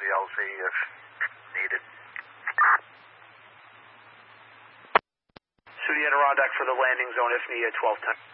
the LZ if needed. Sioux Adirondack for the landing zone if needed, 1210.